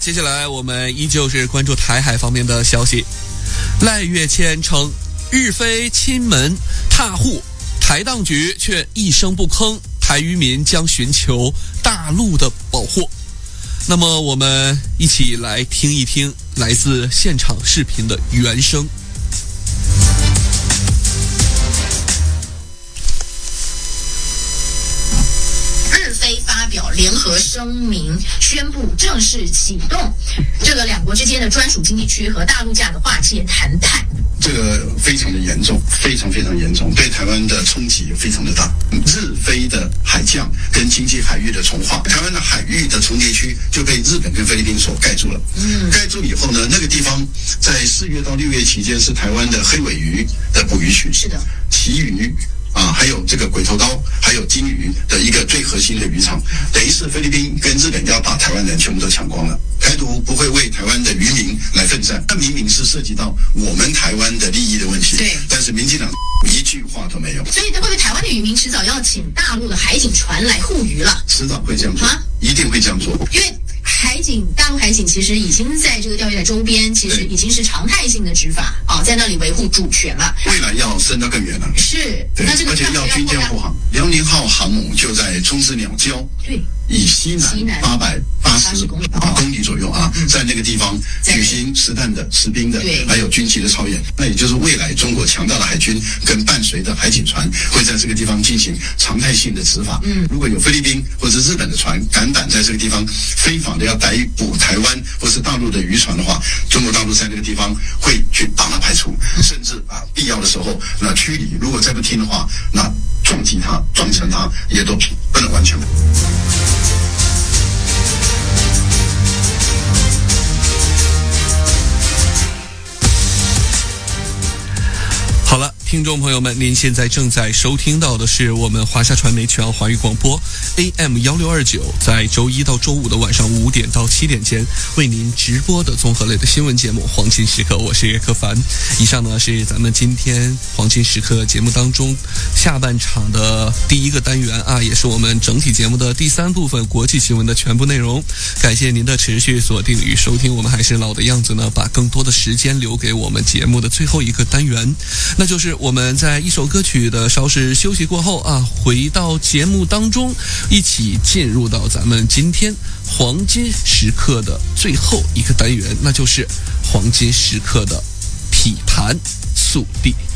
接下来我们依旧是关注台海方面的消息。赖岳谦称，日非亲门踏户，台当局却一声不吭，台渔民将寻求大陆的保护。那么我们一起来听一听来自现场视频的原声。 发表联合声明，宣布正式启动这个两国之间的专属经济区和大陆架的划界谈判。 这个非常的严重，非常严重，对台湾的冲击非常的大。日菲的海降跟经济海域的重划，台湾的海域的重叠区就被日本跟菲律宾所盖住了。盖住以后呢，那个地方在4月到6月期间是台湾的黑尾鱼的捕鱼区， 是的， 旗鱼。还有这个鬼头刀，还有金鱼的一个最核心的渔场，等于是菲律宾跟日本要把台湾人全部都抢光了。台独不会为台湾的渔民来奋战，那明明是涉及到我们台湾的利益的问题。 对， 但是民进党一句话都没有。 所以会不会台湾的渔民迟早要请大陆的海警船来护渔了？ 迟早会这样做，一定会这样做。 因为大陆海警其实已经在这个钓鱼台周边，其实已经是常态性的执法在那里维护主权了。 未来要伸到更远了。 是， 对，而且要军舰护航。辽宁号航母就在中之鸟礁， 对， 以西南880公里左右在那个地方举行实弹的、实兵的，还有军机的操演。那也就是未来中国强大的海军跟伴随的海警船会在这个地方进行常态性的执法。如果有菲律宾或者日本的船敢胆在这个地方非法的要逮捕台湾或是大陆的渔船的话，中国大陆在那个地方会去把它排除，甚至必要的时候那驱离。如果再不听的话，那撞击它、撞沉它也都不能完全。 好了，听众朋友们，您现在正在收听到的是我们华夏传媒全奥华语广播 AM1629，在周一到周五的晚上5点到7点间为您直播的综合类的新闻节目《黄金时刻》，我是柯凡。以上呢是咱们今天黄金时刻节目当中下半场的第一个单元也是我们整体节目的第3部分国际新闻的全部内容。感谢您的持续锁定与收听，我们还是老的样子呢，把更多的时间留给我们节目的最后一个单元，那就是我们在一首歌曲的稍事休息过后回到节目当中，一起进入到咱们今天黄金时刻的最后一个单元，那就是黄金时刻的匹盘速递。